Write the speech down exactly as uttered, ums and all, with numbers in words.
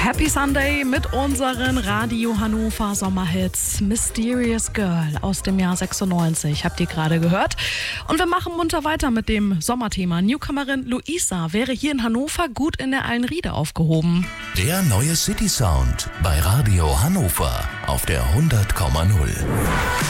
Happy Sunday mit unseren Radio Hannover Sommerhits. Mysterious Girl aus dem Jahr sechsundneunzig, habt ihr gerade gehört. Und wir machen munter weiter mit dem Sommerthema. Newcomerin Luisa wäre hier in Hannover gut in der Allenriede aufgehoben. Der neue City Sound bei Radio Hannover auf der hundert Komma null.